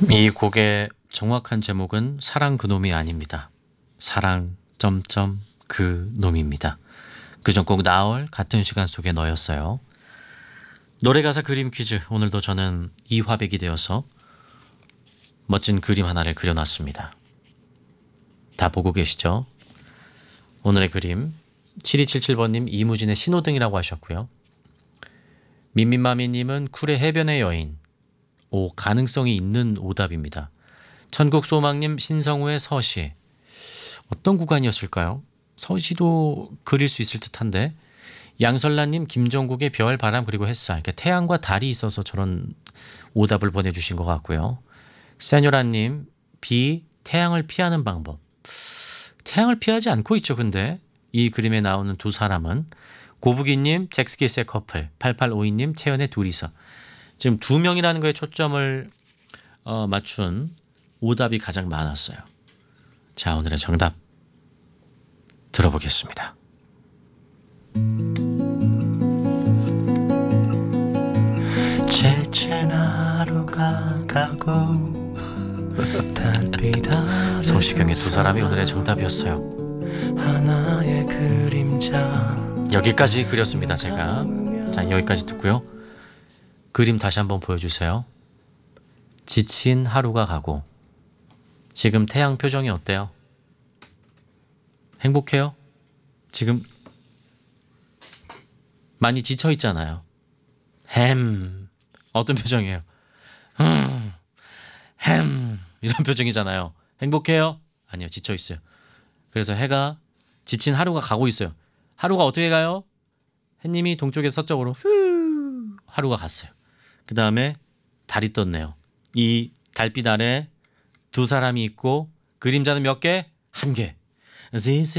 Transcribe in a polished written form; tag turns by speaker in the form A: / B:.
A: 이 곡의 정확한 제목은 사랑 그놈이 아닙니다. 사랑 그놈입니다. 그전 곡 나올 같은 시간 속에 너였어요. 노래 가사 그림 퀴즈. 오늘도 저는 이화백이 되어서 멋진 그림 하나를 그려놨습니다. 다 보고 계시죠? 오늘의 그림 7277번님 이무진의 신호등이라고 하셨고요. 민민마미님은 쿨의 해변의 여인. 오, 가능성이 있는 오답입니다. 천국소망님 신성우의 서시. 어떤 구간이었을까요? 서시도 그릴 수 있을 듯한데. 양설라님 김종국의 별, 바람 그리고 햇살. 그러니까 태양과 달이 있어서 저런 오답을 보내주신 것 같고요. 세뇨라님 비, 태양을 피하는 방법. 태양을 피하지 않고 있죠. 근데 이 그림에 나오는 두 사람은 고부기님 잭스키스의 커플, 8852님 채연의 둘이서. 지금 두 명이라는 거에 초점을 맞춘 오답이 가장 많았어요. 자, 오늘의 정답 들어보겠습니다.
B: 지친 하루가 가고 달빛 아래
A: 성시경의 두 사람이 오늘의 정답이었어요.
B: 하나의 그림자.
A: 여기까지 그렸습니다. 제가. 자, 여기까지 듣고요. 그림 다시 한번 보여주세요. 지친 하루가 가고. 지금 태양 표정이 어때요? 행복해요? 지금 많이 지쳐 있잖아요. 어떤 표정이에요? 이런 표정이잖아요. 행복해요? 아니요, 지쳐 있어요. 그래서 해가 지친 하루가 가고 있어요. 하루가 어떻게 가요? 해님이 동쪽에서 서쪽으로 하루가 갔어요. 그 다음에 달이 떴네요. 이 달빛 아래 두 사람이 있고 그림자는 몇 개? 한 개.